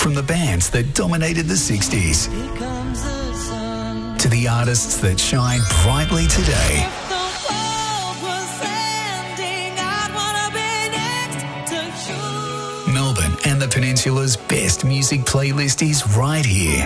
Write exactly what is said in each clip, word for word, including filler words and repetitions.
From the bands that dominated the sixties to the artists that shine brightly today. Melbourne and the Peninsula's best music playlist is right here.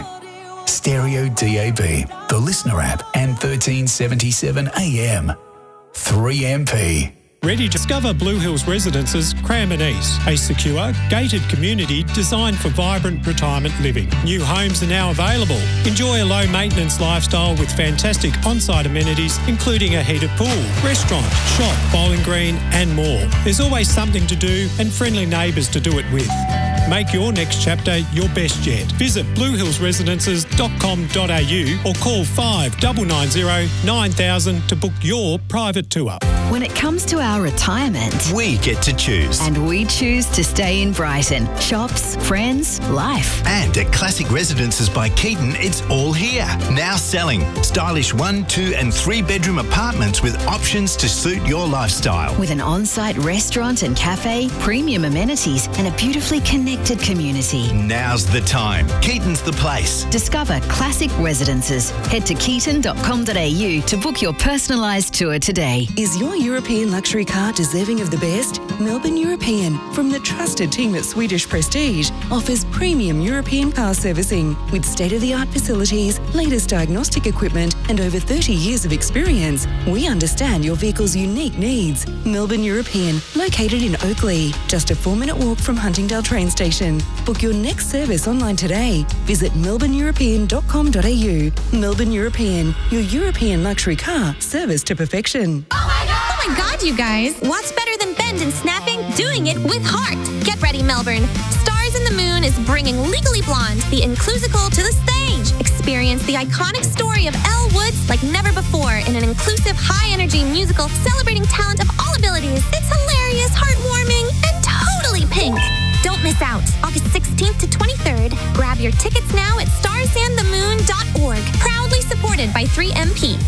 Stereo D A B, the Listener app, and thirteen seventy-seven A M. three M P. Ready to discover Blue Hills Residences, Cranbourne East, a secure, gated community designed for vibrant retirement living. New homes are now available. Enjoy a low-maintenance lifestyle with fantastic on-site amenities, including a heated pool, restaurant, shop, bowling green and more. There's always something to do and friendly neighbours to do it with. Make your next chapter your best yet. Visit blue hills residences dot com dot a u or call five nine nine zero nine thousand to book your private tour. When it comes to our retirement, we get to choose. And we choose to stay in Brighton. Shops, friends, life. And at Classic Residences by Keaton, it's all here. Now selling. Stylish one, two and three bedroom apartments with options to suit your lifestyle. With an on-site restaurant and cafe, premium amenities and a beautifully connected community. Now's the time. Keaton's the place. Discover Classic Residences. Head to keaton dot com dot a u to book your personalised tour today. Is your European luxury car deserving of the best? Melbourne European, from the trusted team at Swedish Prestige, offers premium European car servicing with state-of-the-art facilities, latest diagnostic equipment and over thirty years of experience. We understand your vehicle's unique needs. Melbourne European, located in Oakley, just a four-minute walk from Huntingdale train station. Book your next service online today. Visit melbourne european dot com dot a u. Melbourne European, your European luxury car serviced to perfection. Oh my God! Oh my God, you guys! What's better than bend and snapping? Doing it with heart. Get ready, Melbourne. Stars in the Moon is bringing Legally Blonde, the inclusical, to the stage. Experience the iconic story of Elle Woods like never before in an inclusive, high-energy musical celebrating talent of all abilities. It's hilarious, heartwarming, and totally pink. Don't miss out. August sixteenth to twenty-third. Grab your tickets now at stars and the moon dot org. Proudly supported by three M P.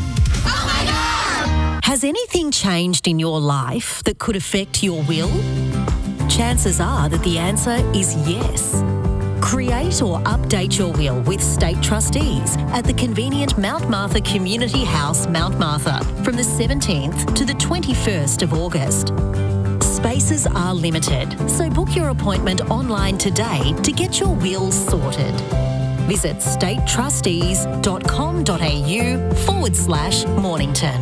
Oh my God! Has anything changed in your life that could affect your will? Chances are that the answer is yes. Create or update your will with State Trustees at the convenient Mount Martha Community House, Mount Martha, from the seventeenth to the twenty-first of August. Spaces are limited, so book your appointment online today to get your will sorted. Visit state trustees dot com dot a u forward slash Mornington.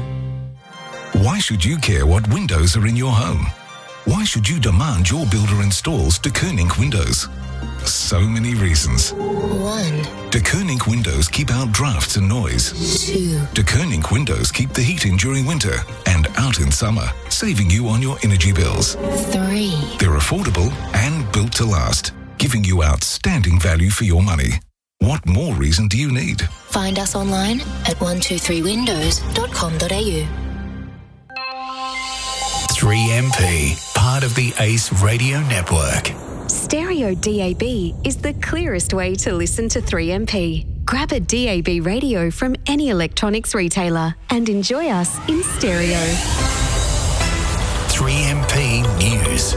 Why should you care what windows are in your home? Why should you demand your builder installs De Koning windows? So many reasons. One. De Koning windows keep out drafts and noise. Two. De Koning windows keep the heat in during winter and out in summer, saving you on your energy bills. Three. They're affordable and built to last, giving you outstanding value for your money. What more reason do you need? Find us online at one two three windows dot com dot a u. three M P, part of the Ace Radio Network. Stereo D A B is the clearest way to listen to three M P. Grab a D A B radio from any electronics retailer and enjoy us in stereo. three M P News.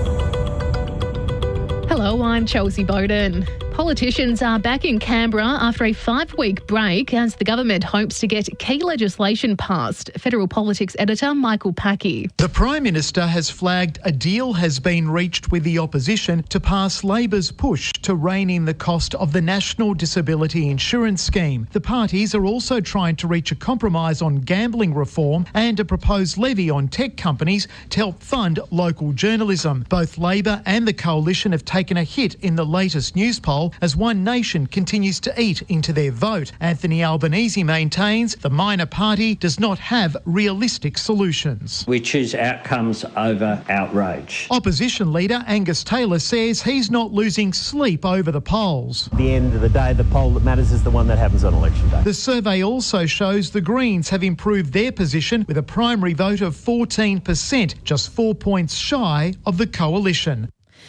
Hello, I'm Chelsea Bowden. Politicians are back in Canberra after a five-week break as the government hopes to get key legislation passed. Federal Politics editor Michael Packey. The Prime Minister has flagged a deal has been reached with the opposition to pass Labor's push to rein in the cost of the National Disability Insurance Scheme. The parties are also trying to reach a compromise on gambling reform and a proposed levy on tech companies to help fund local journalism. Both Labor and the Coalition have taken a hit in the latest news poll as One Nation continues to eat into their vote. Anthony Albanese maintains the minor party does not have realistic solutions. We choose outcomes over outrage. Opposition leader Angus Taylor says he's not losing sleep over the polls. At the end of the day, the poll that matters is the one that happens on election day. The survey also shows the Greens have improved their position with a primary vote of fourteen percent, just four points shy of the Coalition.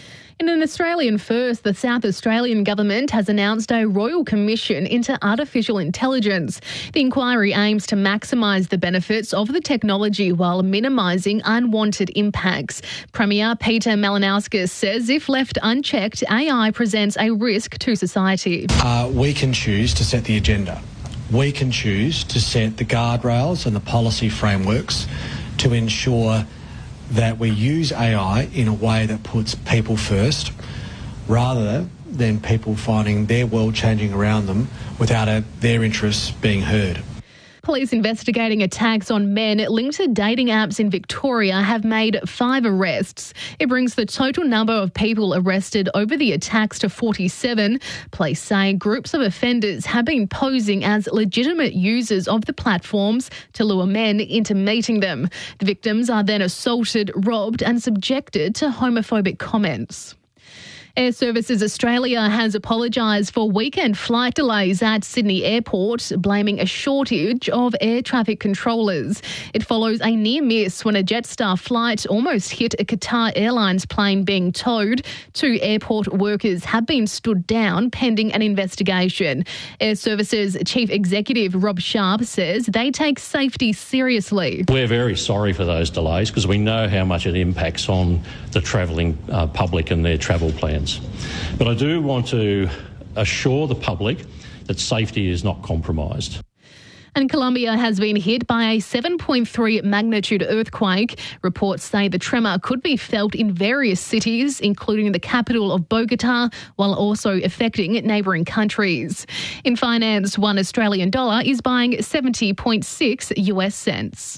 In an Australian first, the South Australian government has announced a royal commission into artificial intelligence. The inquiry aims to maximise the benefits of the technology while minimising unwanted impacts. Premier Peter Malinauskas says if left unchecked, A I presents a risk to society. Uh, we can choose to set the agenda. We can choose to set the guardrails and the policy frameworks to ensure that we use A I in a way that puts people first rather than people finding their world changing around them without a, their interests being heard. Police investigating attacks on men linked to dating apps in Victoria have made five arrests. It brings the total number of people arrested over the attacks to forty-seven. Police say groups of offenders have been posing as legitimate users of the platforms to lure men into meeting them. The victims are then assaulted, robbed and subjected to homophobic comments. Air Services Australia has apologised for weekend flight delays at Sydney Airport, blaming a shortage of air traffic controllers. It follows a near miss when a Jetstar flight almost hit a Qatar Airlines plane being towed. Two airport workers have been stood down pending an investigation. Air Services Chief Executive Rob Sharp says they take safety seriously. We're very sorry for those delays because we know how much it impacts on the travelling uh, public and their travel plans. But I do want to assure the public that safety is not compromised. And Colombia has been hit by a seven point three magnitude earthquake. Reports say the tremor could be felt in various cities, including the capital of Bogota, while also affecting neighbouring countries. In finance, one Australian dollar is buying seventy point six U S cents.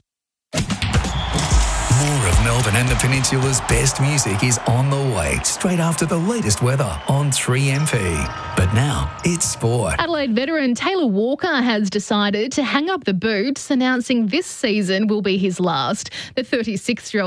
More of Melbourne and the Peninsula's best music is on the way, straight after the latest weather on three M P. But now, it's sport. Adelaide veteran Taylor Walker has decided to hang up the boots, announcing this season will be his last. The thirty-six-year-old